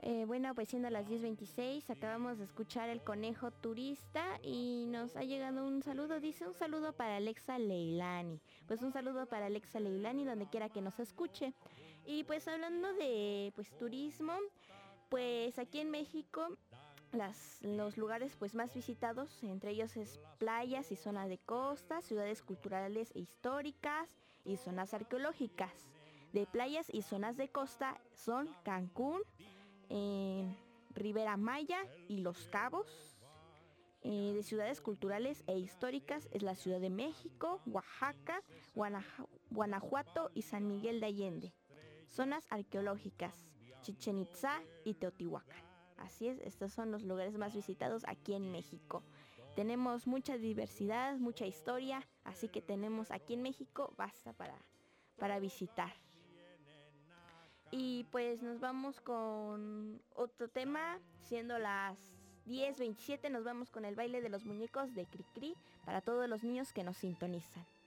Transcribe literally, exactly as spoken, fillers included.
Eh, bueno, pues siendo las diez veintiséis, acabamos de escuchar El Conejo Turista y nos ha llegado un saludo. Dice un saludo para Alexa Leilani. Pues un saludo para Alexa Leilani donde quiera que nos escuche. Y pues hablando de pues turismo, pues aquí en México las, los lugares pues más visitados, entre ellos es playas y zonas de costa, ciudades culturales e históricas y zonas arqueológicas. De playas y zonas de costa son Cancún, eh, Ribera Maya y Los Cabos. Eh, de ciudades culturales e históricas es la Ciudad de México, Oaxaca, Guanaja- Guanajuato y San Miguel de Allende. Zonas arqueológicas, Chichen Itzá y Teotihuacán. Así es, estos son los lugares más visitados aquí en México. Tenemos mucha diversidad, mucha historia, así que tenemos aquí en México basta para, para visitar. Y pues nos vamos con otro tema, siendo las diez veintisiete, nos vamos con el baile de los muñecos de Cricri para todos los niños que nos sintonizan.